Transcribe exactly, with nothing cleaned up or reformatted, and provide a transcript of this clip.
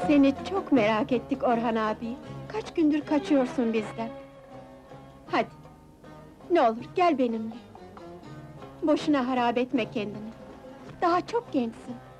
Seni çok merak ettik Orhan abi. Kaç gündür kaçıyorsun bizden. Hadi, ne olur gel benimle. Boşuna harap etme kendini. Daha çok gençsin.